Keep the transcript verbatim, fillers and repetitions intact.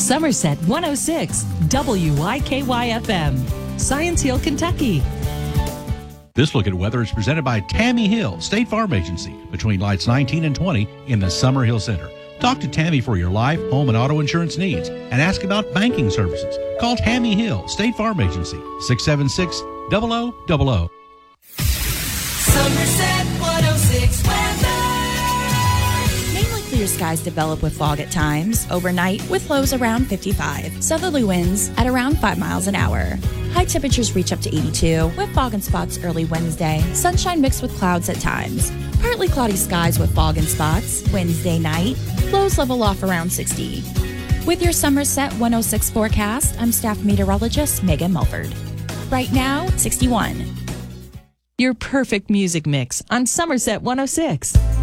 Somerset one oh six, W Y K Y F M, Science Hill, Kentucky. This look at weather is presented by Tammy Hill, State Farm Agency, between lights nineteen and twenty in the Summer Hill Center. Talk to Tammy for your life, home, and auto insurance needs and ask about banking services. Call Tammy Hill, State Farm Agency, six seven six, zero zero zero zero. Somerset one oh six weather. Mainly clear skies develop with fog at times, overnight with lows around fifty-five. Southerly winds at around five miles an hour. High temperatures reach up to eighty-two, with fog and spots early Wednesday. Sunshine mixed with clouds at times. Partly cloudy skies with fog and spots. Wednesday night, lows level off around sixty. With your Somerset one oh six forecast, I'm staff meteorologist Megan Mulford. Right now, sixty-one. Your perfect music mix on Somerset one oh six.